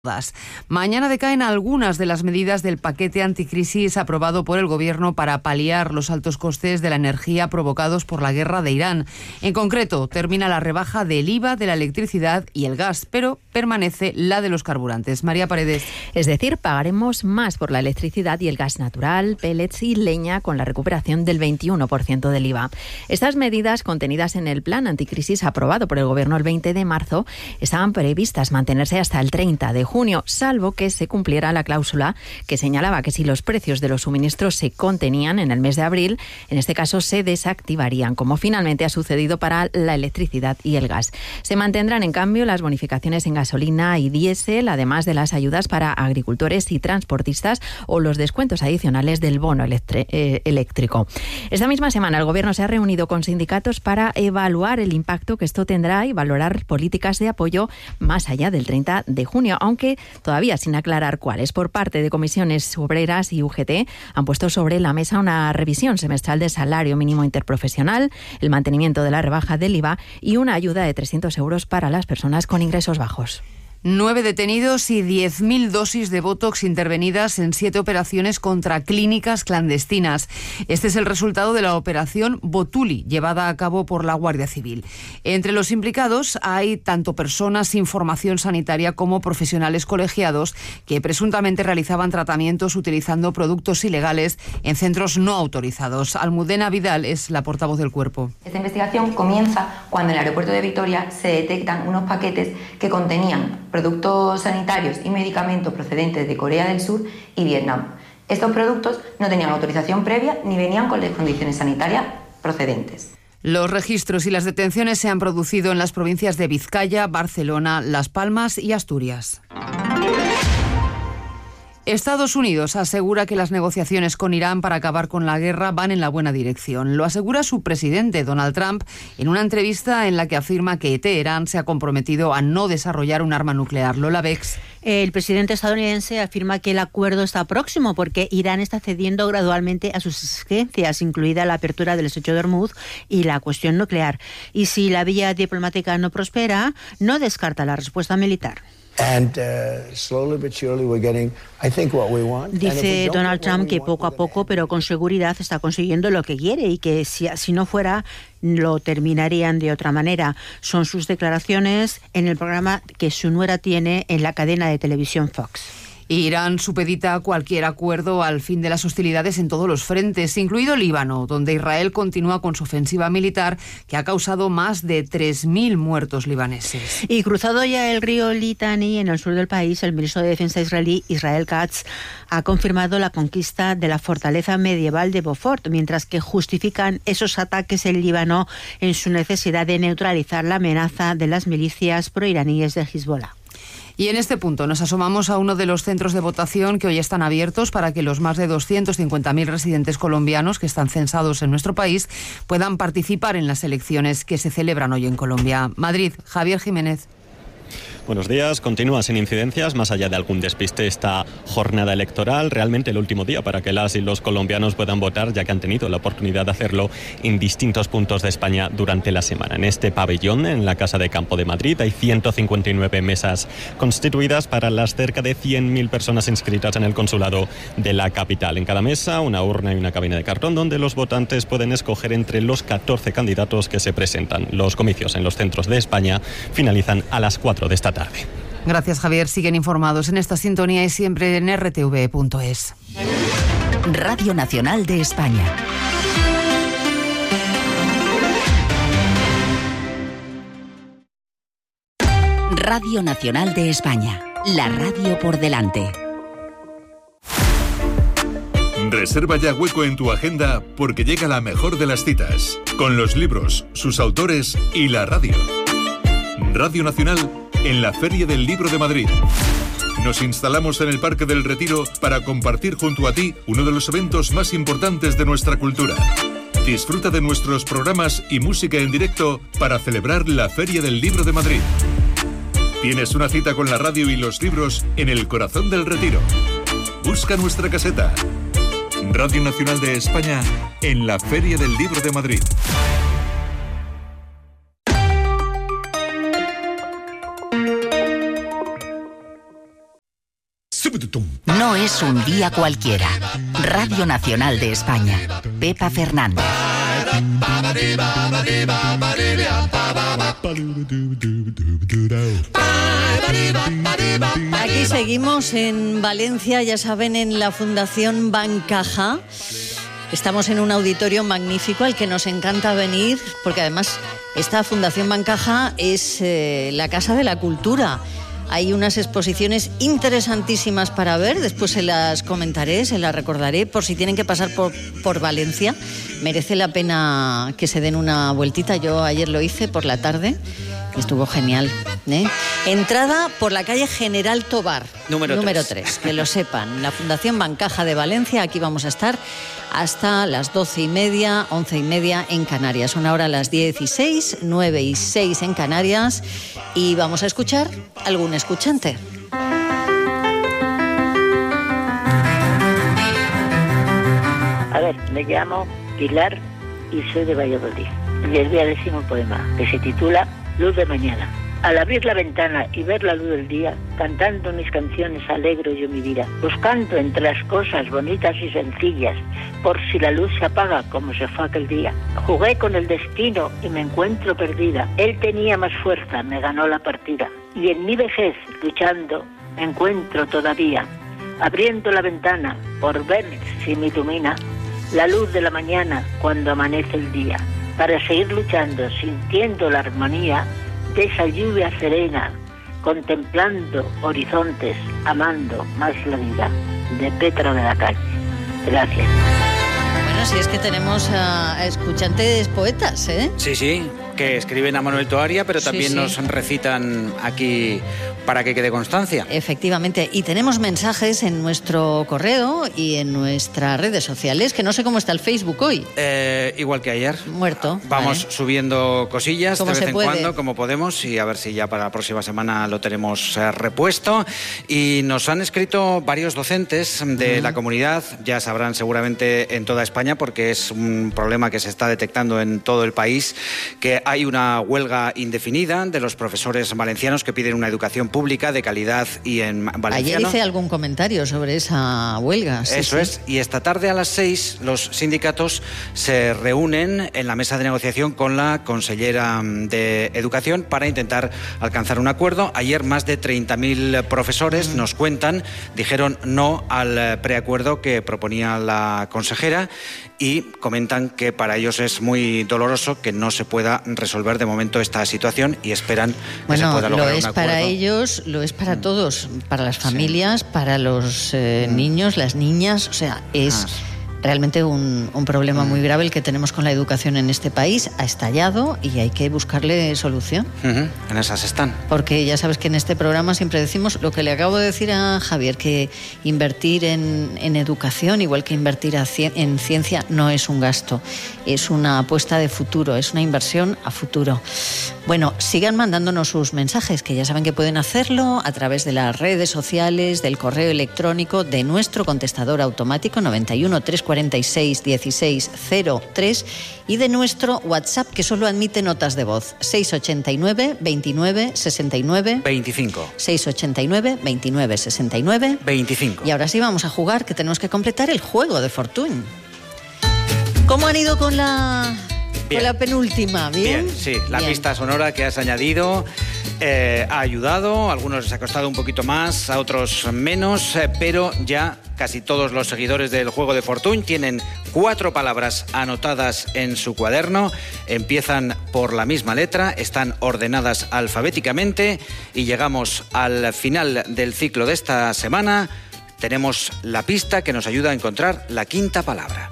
Mañana decaen algunas de las medidas del paquete anticrisis aprobado por el Gobierno para paliar los altos costes de la energía provocados por la guerra de Irán. En concreto, termina la rebaja del IVA de la electricidad y el gas, pero permanece la de los carburantes. María Paredes. Es decir, pagaremos más por la electricidad y el gas natural, pellets y leña con la recuperación del 21% del IVA. Estas medidas contenidas en el plan anticrisis aprobado por el Gobierno el 20 de marzo estaban previstas mantenerse hasta el 30 de junio, salvo que se cumpliera la cláusula que señalaba que si los precios de los suministros se contenían en el mes de abril, en este caso se desactivarían, como finalmente ha sucedido para la electricidad y el gas. Se mantendrán, en cambio, las bonificaciones en gasolina y diésel, además de las ayudas para agricultores y transportistas o los descuentos adicionales del bono eléctrico. Esta misma semana el Gobierno se ha reunido con sindicatos para evaluar el impacto que esto tendrá y valorar políticas de apoyo más allá del 30 de junio, aunque todavía sin aclarar cuáles. Por parte de comisiones obreras y UGT han puesto sobre la mesa una revisión semestral del salario mínimo interprofesional, el mantenimiento de la rebaja del IVA y una ayuda de 300 euros para las personas con ingresos bajos. 9 detenidos y 10.000 dosis de Botox intervenidas en 7 operaciones contra clínicas clandestinas. Este es el resultado de la operación Botuli, llevada a cabo por la Guardia Civil. Entre los implicados hay tanto personas sin formación sanitaria como profesionales colegiados que presuntamente realizaban tratamientos utilizando productos ilegales en centros no autorizados. Almudena Vidal es la portavoz del cuerpo. Esta investigación comienza cuando en el aeropuerto de Vitoria se detectan unos paquetes que contenían productos sanitarios y medicamentos procedentes de Corea del Sur y Vietnam. Estos productos no tenían autorización previa ni venían con las condiciones sanitarias procedentes. Los registros y las detenciones se han producido en las provincias de Vizcaya, Barcelona, Las Palmas y Asturias. Estados Unidos asegura que las negociaciones con Irán para acabar con la guerra van en la buena dirección. Lo asegura su presidente, Donald Trump, en una entrevista en la que afirma que Teherán se ha comprometido a no desarrollar un arma nuclear. Lola Bex. El presidente estadounidense afirma que el acuerdo está próximo porque Irán está cediendo gradualmente a sus exigencias, incluida la apertura del estrecho de Hormuz y la cuestión nuclear. Y si la vía diplomática no prospera, no descarta la respuesta militar. Dice Donald Trump que poco a poco, pero con seguridad, está consiguiendo lo que quiere y que si no fuera, lo terminarían de otra manera. Son sus declaraciones en el programa que su nuera tiene en la cadena de televisión Fox. Irán supedita cualquier acuerdo al fin de las hostilidades en todos los frentes, incluido Líbano, donde Israel continúa con su ofensiva militar que ha causado más de 3.000 muertos libaneses. Y cruzado ya el río Litani, en el sur del país, el ministro de Defensa israelí, Israel Katz, ha confirmado la conquista de la fortaleza medieval de Beaufort, mientras que justifican esos ataques en Líbano en su necesidad de neutralizar la amenaza de las milicias proiraníes de Hezbollah. Y en este punto nos asomamos a uno de los centros de votación que hoy están abiertos para que los más de 250.000 residentes colombianos que están censados en nuestro país puedan participar en las elecciones que se celebran hoy en Colombia. Madrid, Javier Jiménez. Buenos días. Continúa sin incidencias, más allá de algún despiste, esta jornada electoral. Realmente el último día para que las y los colombianos puedan votar, ya que han tenido la oportunidad de hacerlo en distintos puntos de España durante la semana. En este pabellón, en la Casa de Campo de Madrid, hay 159 mesas constituidas para las cerca de 100.000 personas inscritas en el consulado de la capital. En cada mesa, una urna y una cabina de cartón donde los votantes pueden escoger entre los 14 candidatos que se presentan. Los comicios en los centros de España finalizan a las 4 de esta tarde. Gracias, Javier. Siguen informados en esta sintonía y siempre en rtv.es. Radio Nacional de España. Radio Nacional de España. La radio por delante. Reserva ya hueco en tu agenda porque llega la mejor de las citas, con los libros, sus autores y la radio. Radio Nacional en la Feria del Libro de Madrid. Nos instalamos en el Parque del Retiro para compartir junto a ti uno de los eventos más importantes de nuestra cultura. Disfruta de nuestros programas y música en directo para celebrar la Feria del Libro de Madrid. Tienes una cita con la radio y los libros en el corazón del Retiro. Busca nuestra caseta. Radio Nacional de España en la Feria del Libro de Madrid. No es un día cualquiera. Radio Nacional de España. Pepa Fernández. Aquí seguimos en Valencia, ya saben, en la Fundación Bancaja. Estamos en un auditorio magnífico al que nos encanta venir, porque además esta Fundación Bancaja es la Casa de la Cultura. Hay unas exposiciones interesantísimas para ver, después se las comentaré, se las recordaré, por si tienen que pasar por Valencia. Merece la pena que se den una vueltita. Yo ayer lo hice por la tarde, estuvo genial, ¿eh? Entrada por la calle General Tobar, número 3, que lo sepan. La Fundación Bancaja de Valencia, aquí vamos a estar hasta las 12:30, 11:30 en Canarias. Son ahora las 16, 9:06 en Canarias y vamos a escuchar algún escuchante. A ver, me llamo Pilar y soy de Valladolid. Les voy a decir un poema que se titula Luz de Mañana. Al abrir la ventana y ver la luz del día, cantando mis canciones alegro yo mi vida, buscando entre las cosas bonitas y sencillas, por si la luz se apaga como se fue aquel día. Jugué con el destino y me encuentro perdida. Él tenía más fuerza, me ganó la partida. Y en mi vejez, luchando, me encuentro todavía, abriendo la ventana por ver si me ilumina la luz de la mañana cuando amanece el día, para seguir luchando, sintiendo la armonía de esa lluvia serena, contemplando horizontes, amando más la vida. De Petra de la Calle. Gracias. Bueno, si es que tenemos a escuchantes poetas, ¿eh? Sí, que escriben a Manuel Toaria, pero también nos recitan aquí para que quede constancia. Efectivamente, y tenemos mensajes en nuestro correo y en nuestras redes sociales, que no sé cómo está el Facebook hoy. Igual que ayer. Muerto. Vamos subiendo cosillas de vez en puede. cuando, como podemos, y a ver si ya para la próxima semana lo tenemos repuesto. Y nos han escrito varios docentes de la comunidad, ya sabrán seguramente en toda España, porque es un problema que se está detectando en todo el país, que hay una huelga indefinida de los profesores valencianos que piden una educación pública de calidad y en valenciano. Ayer hice algún comentario sobre esa huelga. Eso es, y esta tarde a las 6 los sindicatos se reúnen en la mesa de negociación con la consellera de Educación para intentar alcanzar un acuerdo. Ayer más de 30.000 profesores nos cuentan, dijeron no al preacuerdo que proponía la consejera y comentan que para ellos es muy doloroso que no se pueda resolver de momento esta situación y esperan que se pueda lograr un acuerdo. Lo es para ellos, lo es para todos, para las familias, para los niños, las niñas, o sea, es realmente un problema muy grave el que tenemos con la educación en este país. Ha estallado y hay que buscarle solución. En esas están. Porque ya sabes que en este programa siempre decimos lo que le acabo de decir a Javier, que invertir en educación, igual que invertir en ciencia, no es un gasto, es una apuesta de futuro, es una inversión a futuro. Bueno, sigan mandándonos sus mensajes, que ya saben que pueden hacerlo a través de las redes sociales, del correo electrónico, de nuestro contestador automático 91 346 1603 y de nuestro WhatsApp, que solo admite notas de voz, 689 29 69 25. 689 29 69 25. Y ahora sí vamos a jugar, que tenemos que completar el juego de Fortuny. ¿Cómo han ido con la penúltima? ¿Bien? Sí, la pista sonora que has añadido ha ayudado, a algunos les ha costado un poquito más, a otros menos, pero ya casi todos los seguidores del juego de Fortuny tienen 4 palabras anotadas en su cuaderno, empiezan por la misma letra, están ordenadas alfabéticamente y llegamos al final del ciclo de esta semana. Tenemos la pista que nos ayuda a encontrar la 5ª palabra.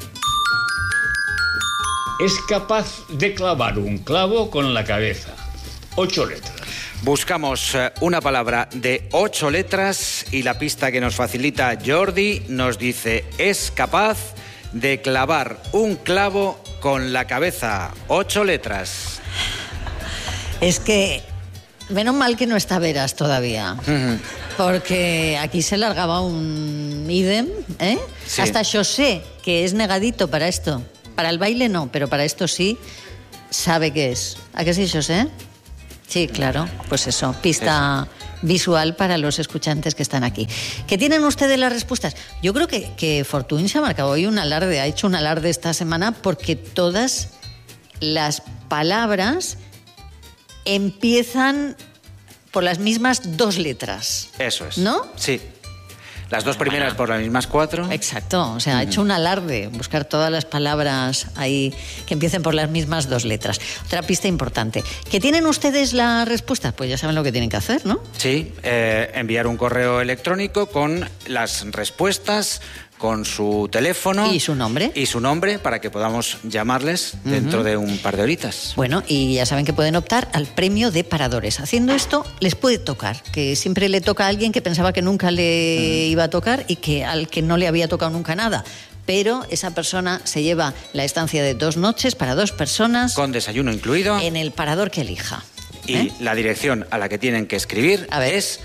Es capaz de clavar un clavo con la cabeza. 8 letras. Buscamos una palabra de 8 letras y la pista que nos facilita Jordi nos dice: es capaz de clavar un clavo con la cabeza. 8 letras. Es que menos mal que no está Veras todavía, porque aquí se largaba un idem, ¿eh? Sí. Hasta José, que es negadito para esto. Para el baile no, pero para esto sí, sabe qué es. ¿A qué sí, José? Sí, claro, pues eso, pista visual para los escuchantes que están aquí. ¿Qué tienen ustedes las respuestas? Yo creo que Fortuny se ha marcado hoy un alarde, ha hecho un alarde esta semana porque todas las palabras empiezan por las mismas 2 letras. Eso es. ¿No? Sí. Las 2 primeras por las mismas 4. Exacto, o sea, ha hecho un alarde, buscar todas las palabras ahí que empiecen por las mismas 2 letras. Otra pista importante. ¿Que tienen ustedes la respuesta? Pues ya saben lo que tienen que hacer, ¿no? Sí, enviar un correo electrónico con las respuestas, con su teléfono. ¿Y su nombre? Y su nombre para que podamos llamarles dentro de un par de horitas. Bueno, y ya saben que pueden optar al premio de Paradores. Haciendo esto les puede tocar, que siempre le toca a alguien que pensaba que nunca le iba a tocar y que al que no le había tocado nunca nada. Pero esa persona se lleva la estancia de 2 noches para 2 personas. Con desayuno incluido. En el parador que elija. Y la dirección a la que tienen que escribir es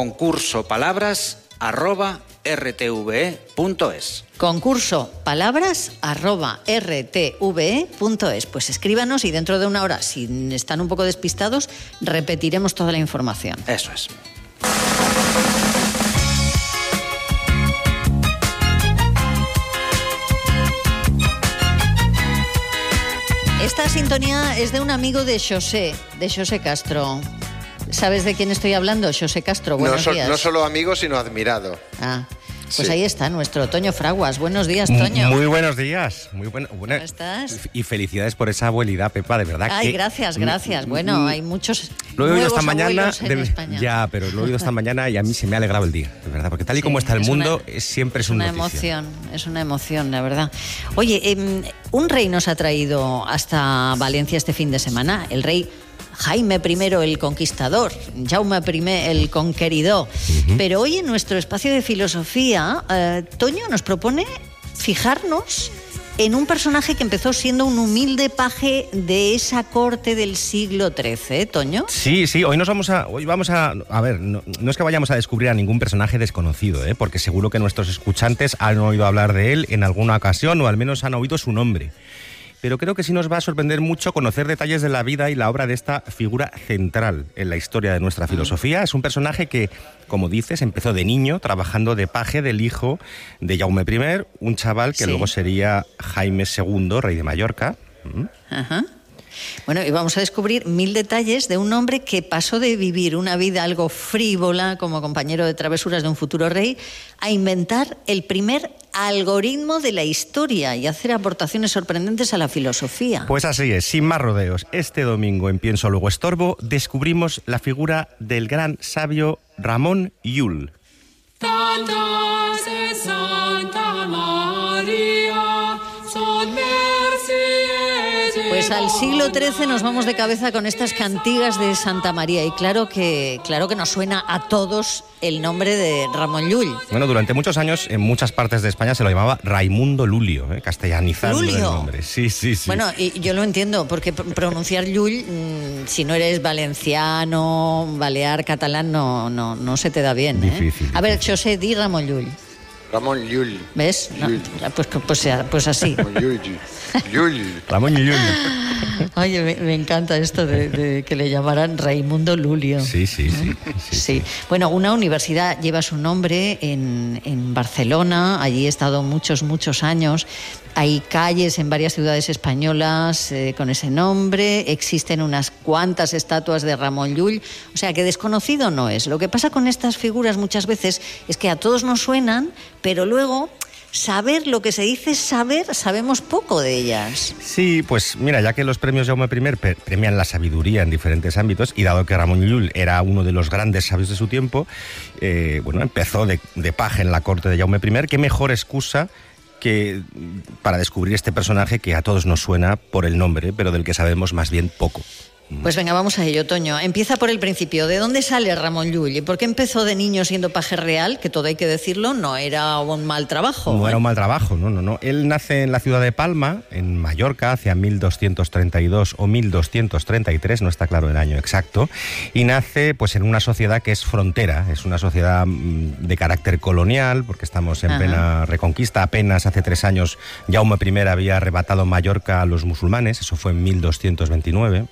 concursopalabras@rtve.es. Concursopalabras@rtve.es. Pues escríbanos y dentro de una hora, si están un poco despistados, repetiremos toda la información. Eso es. Esta sintonía es de un amigo de José Castro. ¿Sabes de quién estoy hablando? José Castro, buenos días. No solo amigo, sino admirado. Pues sí. Ahí está nuestro Toño Fraguas. Buenos días, Toño. Muy buenos días. ¿Cómo estás? Y felicidades por esa abuelidad, Pepa, de verdad. Ay, gracias. Bueno, hay muchos lo he oído nuevos esta mañana en España. Ya, pero lo he oído esta mañana y a mí se me ha alegrado el día, de verdad, porque tal y como está el mundo, siempre es una emoción. Es una emoción, la verdad. Oye, un rey nos ha traído hasta Valencia este fin de semana, el rey Jaime I el Conquistador, Jaume I el Conqueridor. Pero hoy en nuestro espacio de filosofía, Toño nos propone fijarnos en un personaje que empezó siendo un humilde paje de esa corte del siglo XIII, Toño. Sí, hoy vamos a ver, no es que vayamos a descubrir a ningún personaje desconocido, porque seguro que nuestros escuchantes han oído hablar de él en alguna ocasión o al menos han oído su nombre. Pero creo que sí nos va a sorprender mucho conocer detalles de la vida y la obra de esta figura central en la historia de nuestra filosofía. Es un personaje que, como dices, empezó de niño trabajando de paje del hijo de Jaume I, un chaval que luego sería Jaime II, rey de Mallorca. Ajá. Bueno, y vamos a descubrir 1000 detalles de un hombre que pasó de vivir una vida algo frívola como compañero de travesuras de un futuro rey a inventar el primer algoritmo de la historia y hacer aportaciones sorprendentes a la filosofía. Pues así es, sin más rodeos. Este domingo en Pienso Luego Estorbo descubrimos la figura del gran sabio Ramon Llull. Pues al siglo XIII nos vamos de cabeza con estas cantigas de Santa María y claro que nos suena a todos el nombre de Ramon Llull. Bueno, durante muchos años en muchas partes de España se lo llamaba Raimundo Lulio, castellanizando el nombre. Sí. Bueno, y yo lo entiendo, porque pronunciar Llull, si no eres valenciano, balear, catalán, no se te da bien. Difícil. A ver, José, di Ramon Llull. Ramon Llull. ¿Ves? No, pues así. Ramon Llull. Oye, me encanta esto de que le llamaran Raimundo Lulio. Sí. Bueno, una universidad lleva su nombre en Barcelona. Allí he estado muchos años. Hay calles en varias ciudades españolas con ese nombre. Existen unas cuantas estatuas de Ramon Llull. O sea, que desconocido no es. Lo que pasa con estas figuras muchas veces es que a todos nos suenan, pero luego saber lo que se dice sabemos poco de ellas. Sí, pues mira, ya que los premios Jaume I premian la sabiduría en diferentes ámbitos, y dado que Ramon Llull era uno de los grandes sabios de su tiempo, empezó de paje en la corte de Jaume I, qué mejor excusa que para descubrir este personaje que a todos nos suena por el nombre, pero del que sabemos más bien poco. Pues venga, vamos a ello, Toño. Empieza por el principio. ¿De dónde sale Ramon Llull? ¿Y por qué empezó de niño siendo paje real? Que todo hay que decirlo, no era un mal trabajo. No era un mal trabajo, no. Él nace en la ciudad de Palma, en Mallorca, hacia 1232 o 1233, no está claro el año exacto, y nace pues en una sociedad que es frontera, es una sociedad de carácter colonial, porque estamos en plena reconquista. Apenas hace 3 años Jaume I había arrebatado Mallorca a los musulmanes, eso fue en 1229.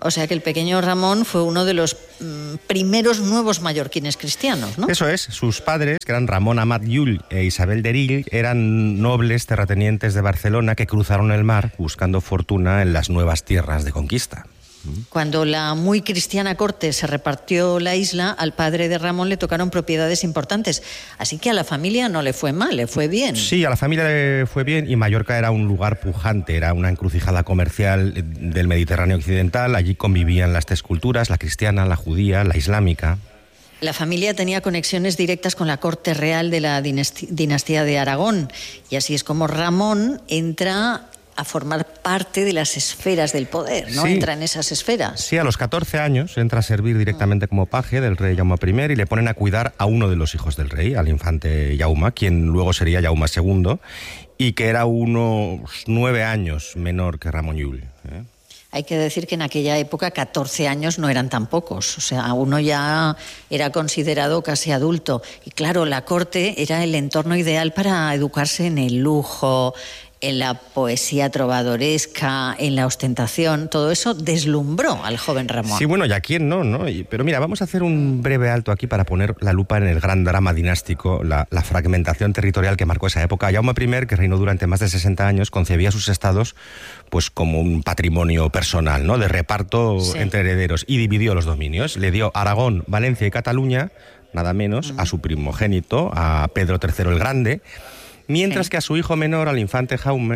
O sea que el pequeño Ramón fue uno de los primeros nuevos mallorquines cristianos, ¿no? Eso es. Sus padres, que eran Ramón Amat Llull e Isabel d'Erill, eran nobles terratenientes de Barcelona que cruzaron el mar buscando fortuna en las nuevas tierras de conquista. Cuando la muy cristiana corte se repartió la isla, al padre de Ramón le tocaron propiedades importantes. Así que a la familia no le fue mal, le fue bien. Sí, a la familia le fue bien y Mallorca era un lugar pujante, era una encrucijada comercial del Mediterráneo occidental. Allí convivían las tres culturas, la cristiana, la judía, la islámica. La familia tenía conexiones directas con la corte real de la dinastía de Aragón. Y así es como Ramón entra a formar parte de las esferas del poder, ¿no? Sí. Entra en esas esferas. Sí, a los 14 años entra a servir directamente como paje del rey Jaume I y le ponen a cuidar a uno de los hijos del rey, al infante Jaume, quien luego sería Jaume II, y que era unos 9 años menor que Ramon Llull. Hay que decir que en aquella época 14 años no eran tan pocos, o sea, uno ya era considerado casi adulto. Y claro, la corte era el entorno ideal para educarse en el lujo, en la poesía trovadoresca, en la ostentación. Todo eso deslumbró al joven Ramón. Sí, bueno, ¿y a quién no? Pero mira, vamos a hacer un breve alto aquí para poner la lupa en el gran drama dinástico, la fragmentación territorial que marcó esa época. Jaume I, que reinó durante más de 60 años, concebía sus estados pues como un patrimonio personal, ¿no? De reparto entre herederos, y dividió los dominios. Le dio Aragón, Valencia y Cataluña, nada menos, a su primogénito, a Pedro III el Grande, mientras que a su hijo menor, al infante Jaume,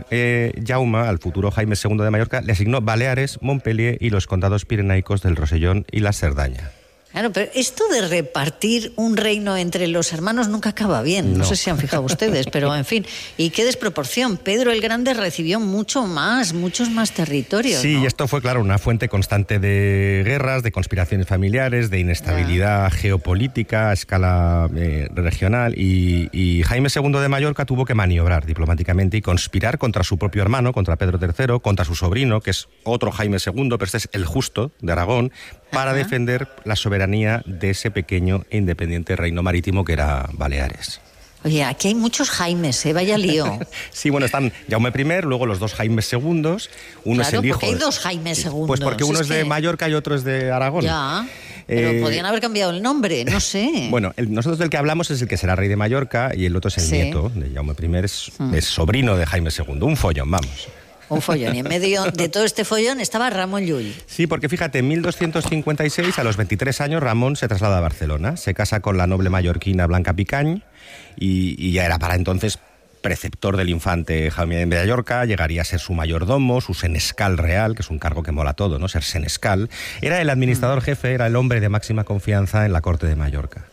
al futuro Jaime II de Mallorca, le asignó Baleares, Montpellier y los condados pirenaicos del Rosellón y la Cerdaña. Claro, pero esto de repartir un reino entre los hermanos nunca acaba bien. No sé si se han fijado ustedes, pero en fin. Y qué desproporción. Pedro el Grande recibió muchos más territorios. Sí, ¿no? y esto fue, claro, una fuente constante de guerras, de conspiraciones familiares, de inestabilidad geopolítica a escala regional. Y Jaime II de Mallorca tuvo que maniobrar diplomáticamente y conspirar contra su propio hermano, contra Pedro III, contra su sobrino, que es otro Jaime II, pero este es el Justo de Aragón, para defender la soberanía de ese pequeño e independiente reino marítimo que era Baleares. Oye, aquí hay muchos Jaimes, vaya lío. Sí, bueno, están Jaume I, luego los dos Jaimes II. Uno claro, es el hijo. porque hay dos Jaimes II. Pues porque uno es de Mallorca y otro es de Aragón. Ya, pero podían haber cambiado el nombre, no sé. Bueno, nosotros del que hablamos es el que será rey de Mallorca y el otro es el nieto de Jaume I, es sobrino de Jaime II. Un follón, vamos. Un follón. Y en medio de todo este follón estaba Ramón Llull. Sí, porque fíjate, en 1256, a los 23 años, Ramón se traslada a Barcelona. Se casa con la noble mallorquina Blanca Picany y ya era para entonces preceptor del infante Jaume de Mallorca, llegaría a ser su mayordomo, su senescal real, que es un cargo que mola todo, ¿no? Ser senescal. Era el administrador jefe, era el hombre de máxima confianza en la corte de Mallorca.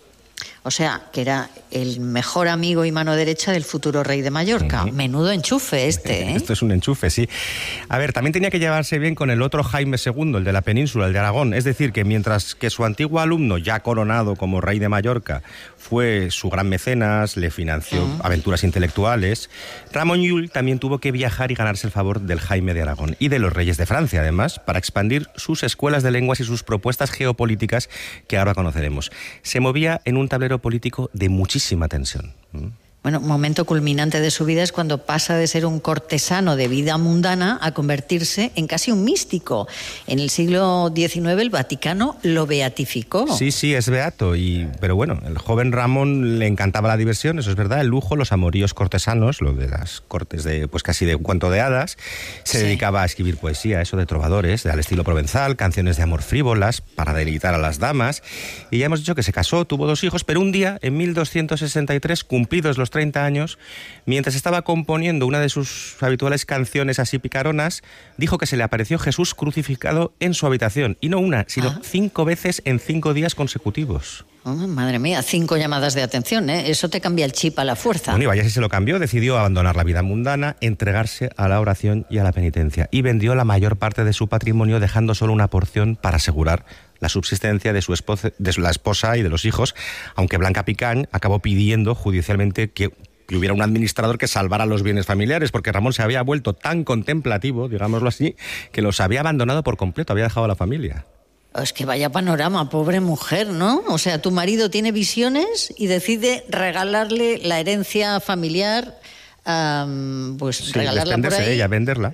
O sea, que era el mejor amigo y mano derecha del futuro rey de Mallorca. Menudo enchufe este, ¿eh? Esto es un enchufe, sí. A ver, también tenía que llevarse bien con el otro Jaime II, el de la península, el de Aragón. Es decir, que mientras que su antiguo alumno, ya coronado como rey de Mallorca, fue su gran mecenas, le financió aventuras intelectuales, Ramon Llull también tuvo que viajar y ganarse el favor del Jaime de Aragón y de los reyes de Francia, además, para expandir sus escuelas de lenguas y sus propuestas geopolíticas que ahora conoceremos. Se movía en un tablero político de muchísima tensión. Bueno, un momento culminante de su vida es cuando pasa de ser un cortesano de vida mundana a convertirse en casi un místico. En el siglo XIX el Vaticano lo beatificó. Sí, es beato. Pero bueno, el joven Ramón le encantaba la diversión, eso es verdad, el lujo, los amoríos cortesanos, lo de las cortes de pues casi de un cuento de hadas. Se dedicaba a escribir poesía, eso de trovadores, al estilo provenzal, canciones de amor frívolas para deleitar a las damas. Y ya hemos dicho que se casó, tuvo 2 hijos, pero un día, en 1263, cumplidos los 30 años, mientras estaba componiendo una de sus habituales canciones así picaronas, dijo que se le apareció Jesús crucificado en su habitación. Y no una, sino 5 veces en 5 días consecutivos. Oh, madre mía, 5 llamadas de atención, ¿eh? Eso te cambia el chip a la fuerza. Bueno, y vaya si se lo cambió, decidió abandonar la vida mundana, entregarse a la oración y a la penitencia. Y vendió la mayor parte de su patrimonio, dejando solo una porción para asegurar la subsistencia de la esposa y de los hijos, aunque Blanca Picany acabó pidiendo judicialmente que hubiera un administrador que salvara los bienes familiares, porque Ramón se había vuelto tan contemplativo, digámoslo así, que los había abandonado por completo, había dejado a la familia. Es que vaya panorama, pobre mujer, ¿no? O sea, tu marido tiene visiones y decide regalarle la herencia familiar, pues sí, regalarla por ahí. Ella, venderla.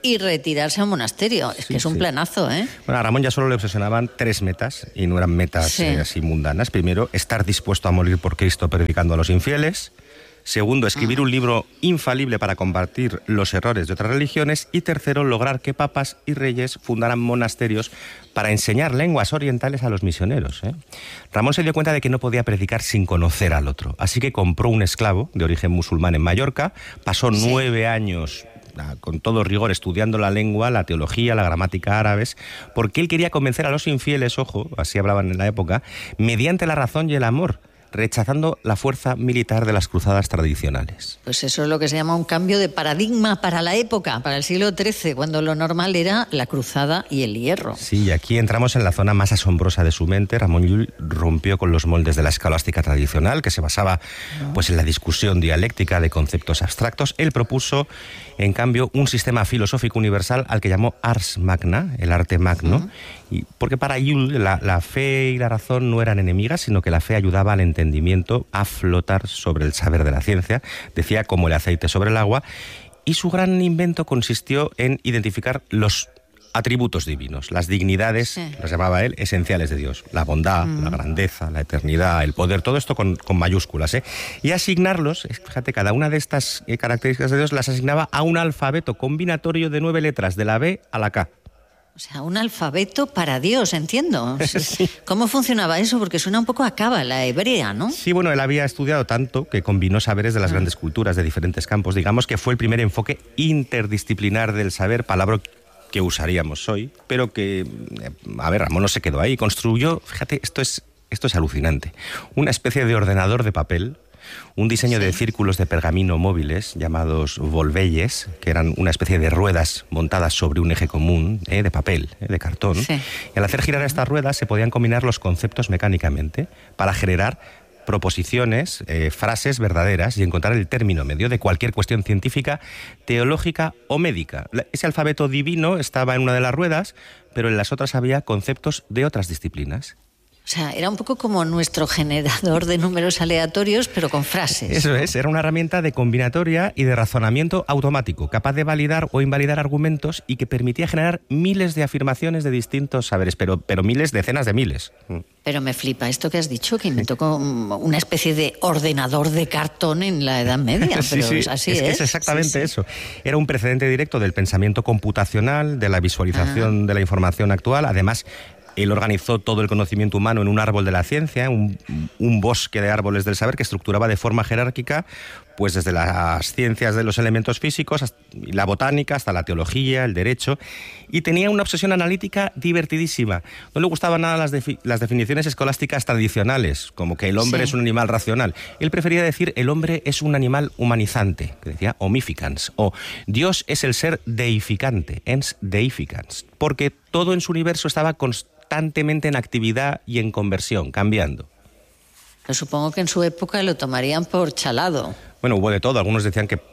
y retirarse a un monasterio. Es que es un planazo, ¿eh? Bueno, a Ramón ya solo le obsesionaban 3 metas, y no eran metas así mundanas. Primero, estar dispuesto a morir por Cristo predicando a los infieles. Segundo, escribir un libro infalible para combatir los errores de otras religiones. Y tercero, lograr que papas y reyes fundaran monasterios para enseñar lenguas orientales a los misioneros, ¿eh? Ramón se dio cuenta de que no podía predicar sin conocer al otro, así que compró un esclavo de origen musulmán en Mallorca, pasó 9 años con todo rigor estudiando la lengua, la teología, la gramática árabes, porque él quería convencer a los infieles, ojo, así hablaban en la época, mediante la razón y el amor, rechazando la fuerza militar de las cruzadas tradicionales. Pues eso es lo que se llama un cambio de paradigma para la época, para el siglo XIII, cuando lo normal era la cruzada y el hierro. Sí, y aquí entramos en la zona más asombrosa de su mente. Ramón Llull rompió con los moldes de la escolástica tradicional, que se basaba pues en la discusión dialéctica de conceptos abstractos. Él propuso, en cambio, un sistema filosófico universal al que llamó Ars Magna, el arte magno, y porque para Llull la fe y la razón no eran enemigas, sino que la fe ayudaba al entendimiento a flotar sobre el saber de la ciencia, decía, como el aceite sobre el agua, y su gran invento consistió en identificar los atributos divinos, las dignidades, las llamaba él, esenciales de Dios, la bondad, la grandeza, la eternidad, el poder, todo esto con mayúsculas, ¿eh? Y asignarlos, fíjate, cada una de estas características de Dios las asignaba a un alfabeto combinatorio de 9 letras, de la B a la K. O sea, un alfabeto para Dios, entiendo. Sí. ¿Cómo funcionaba eso? Porque suena un poco a cábala hebrea, ¿no? Sí, bueno, él había estudiado tanto que combinó saberes de las grandes culturas de diferentes campos. Digamos que fue el primer enfoque interdisciplinar del saber, palabra que usaríamos hoy, pero que, a ver, Ramón no se quedó ahí. Construyó, fíjate, esto es alucinante, una especie de ordenador de papel, un diseño de círculos de pergamino móviles llamados volvelles, que eran una especie de ruedas montadas sobre un eje común de papel, de cartón. Sí. Y al hacer girar estas ruedas se podían combinar los conceptos mecánicamente para generar proposiciones, frases verdaderas y encontrar el término medio de cualquier cuestión científica, teológica o médica. Ese alfabeto divino estaba en una de las ruedas, pero en las otras había conceptos de otras disciplinas. O sea, era un poco como nuestro generador de números aleatorios, pero con frases. Eso es, era una herramienta de combinatoria y de razonamiento automático, capaz de validar o invalidar argumentos y que permitía generar miles de afirmaciones de distintos saberes, pero miles, decenas de miles. Pero me flipa esto que has dicho, que inventó como una especie de ordenador de cartón en la Edad Media, pero sí, así es. Es exactamente eso. Era un precedente directo del pensamiento computacional, de la visualización de la información actual, además. Él organizó todo el conocimiento humano en un árbol de la ciencia, un bosque de árboles del saber que estructuraba de forma jerárquica, pues desde las ciencias de los elementos físicos, la botánica, hasta la teología, el derecho, y tenía una obsesión analítica divertidísima. No le gustaban nada las definiciones escolásticas tradicionales, como que el hombre es un animal racional. Él prefería decir el hombre es un animal humanizante, que decía homificans, o Dios es el ser deificante, ens deificans, porque todo en su universo estaba constantemente en actividad y en conversión, cambiando. Pero supongo que en su época lo tomarían por chalado. Bueno, hubo de todo. Algunos decían que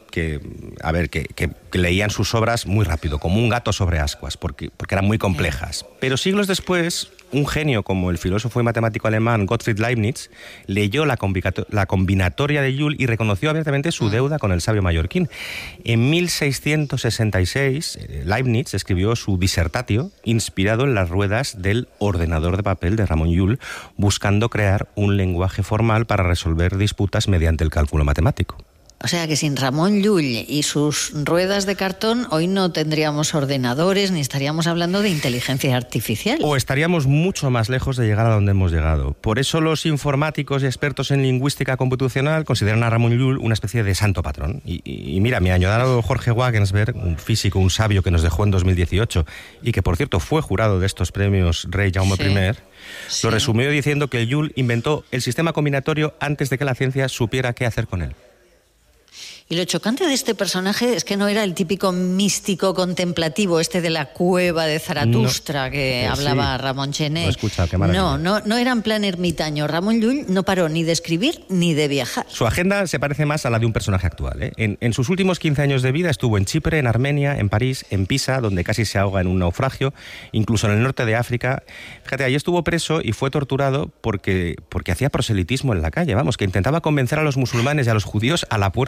leían sus obras muy rápido, como un gato sobre ascuas, porque eran muy complejas. Pero siglos después, un genio como el filósofo y matemático alemán Gottfried Leibniz leyó la combinatoria de Llull y reconoció abiertamente su deuda con el sabio mallorquín. En 1666, Leibniz escribió su Dissertatio, inspirado en las ruedas del ordenador de papel de Ramón Llull, buscando crear un lenguaje formal para resolver disputas mediante el cálculo matemático. O sea que sin Ramón Llull y sus ruedas de cartón, hoy no tendríamos ordenadores ni estaríamos hablando de inteligencia artificial. O estaríamos mucho más lejos de llegar a donde hemos llegado. Por eso los informáticos y expertos en lingüística computacional consideran a Ramón Llull una especie de santo patrón. Y mira, mi añorado Jorge Wagensberg, un físico, un sabio que nos dejó en 2018 y que, por cierto, fue jurado de estos premios Rey Jaume I, lo resumió diciendo que Llull inventó el sistema combinatorio antes de que la ciencia supiera qué hacer con él. Y lo chocante de este personaje es que no era el típico místico contemplativo, de la cueva de Zaratustra que hablaba Ramón Gené. No era en plan ermitaño. Ramón Llull no paró ni de escribir ni de viajar. Su agenda se parece más a la de un personaje actual, ¿eh? En sus últimos 15 años de vida estuvo en Chipre, en Armenia, en París, en Pisa, donde casi se ahoga en un naufragio, incluso en el norte de África. Fíjate, allí estuvo preso y fue torturado porque hacía proselitismo en la calle, que intentaba convencer a los musulmanes y a los judíos a la puerta de las mezquitas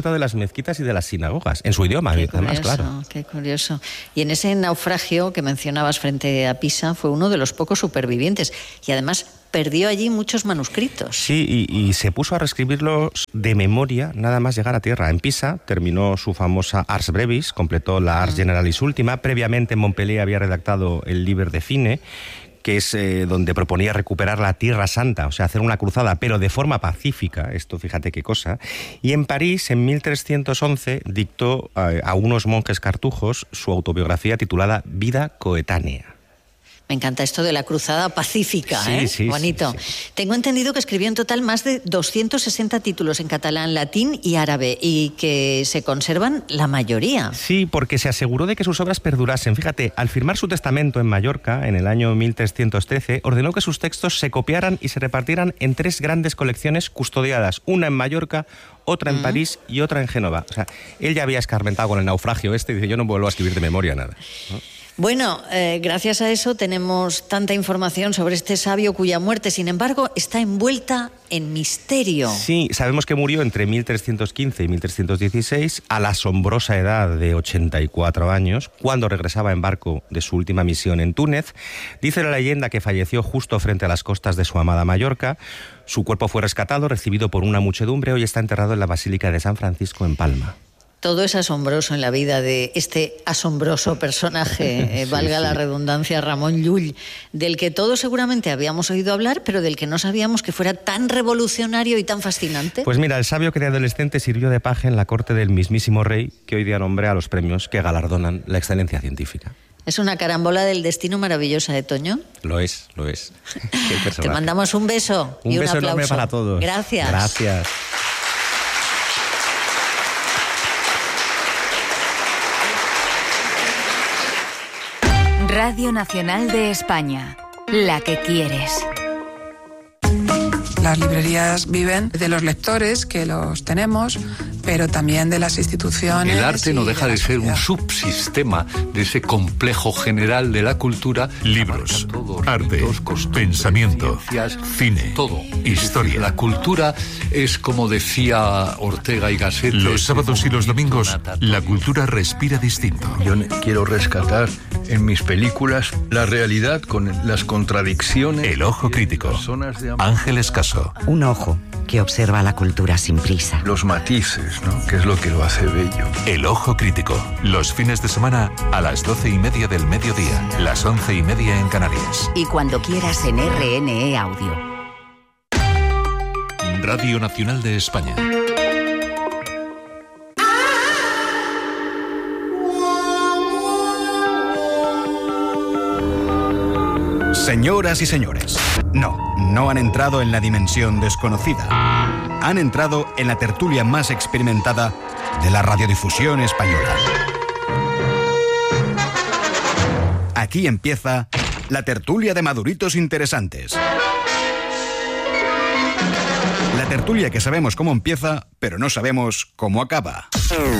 mezquitas y de las sinagogas, en su idioma, además, claro. Qué curioso. Y en ese naufragio que mencionabas frente a Pisa fue uno de los pocos supervivientes y además perdió allí muchos manuscritos. Sí, y se puso a reescribirlos de memoria nada más llegar a tierra. En Pisa terminó su famosa Ars Brevis, completó la Ars Generalis Ultima. Previamente en Montpellier había redactado el Liber de Fine, que es donde proponía recuperar la Tierra Santa, o sea, hacer una cruzada, pero de forma pacífica, esto fíjate qué cosa. Y en París, en 1311, dictó a unos monjes cartujos su autobiografía titulada Vida coetánea. Me encanta esto de la cruzada pacífica, sí, bonito. Sí. Tengo entendido que escribió en total más de 260 títulos en catalán, latín y árabe, y que se conservan la mayoría. Sí, porque se aseguró de que sus obras perdurasen. Fíjate, al firmar su testamento en Mallorca, en el año 1313, ordenó que sus textos se copiaran y se repartieran en 3 grandes colecciones custodiadas, una en Mallorca, otra en París y otra en Génova. O sea, él ya había escarmentado con el naufragio y dice, yo no vuelvo a escribir de memoria nada, ¿no? Bueno, gracias a eso tenemos tanta información sobre este sabio cuya muerte, sin embargo, está envuelta en misterio. Sí, sabemos que murió entre 1315 y 1316 a la asombrosa edad de 84 años, cuando regresaba en barco de su última misión en Túnez. Dice la leyenda que falleció justo frente a las costas de su amada Mallorca. Su cuerpo fue rescatado, recibido por una muchedumbre. Hoy está enterrado en la Basílica de San Francisco en Palma. Todo es asombroso en la vida de este asombroso personaje, valga la redundancia, Ramon Llull, del que todos seguramente habíamos oído hablar, pero del que no sabíamos que fuera tan revolucionario y tan fascinante. Pues mira, el sabio que de adolescente sirvió de paje en la corte del mismísimo rey, que hoy día nombra a los premios que galardonan la excelencia científica. Es una carambola del destino maravillosa, ¿eh, Toño? Lo es. Te mandamos un beso y un beso aplauso. Enorme para todos. Gracias. Gracias. Radio Nacional de España, la que quieres. Las librerías viven de los lectores, que los tenemos, pero también de las instituciones. El arte no deja de ser un subsistema de ese complejo general de la cultura. Libros, arte, pensamiento, cine, todo, historia. La cultura es, como decía Ortega y Gasset, los sábados y los domingos, la cultura respira distinto. Yo quiero rescatar en mis películas la realidad con las contradicciones. El ojo crítico. Ángeles Caso. Un ojo que observa la cultura sin prisa. Los matices, ¿no? Que es lo que lo hace bello. El ojo crítico. Los fines de semana a las 12:30 del mediodía, las 11:30 en Canarias. Y cuando quieras en RNE Audio. Radio Nacional de España. Señoras y señores, no han entrado en la dimensión desconocida. Han entrado en la tertulia más experimentada de la radiodifusión española. Aquí empieza la tertulia de maduritos interesantes. La tertulia que sabemos cómo empieza, pero no sabemos cómo acaba.